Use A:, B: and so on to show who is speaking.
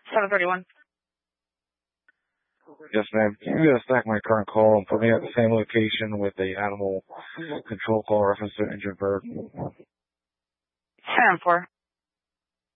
A: 731.
B: Yes, ma'am. Can you stack my current call and put me at the same location with the animal control call reference to injured bird?
A: 10-4.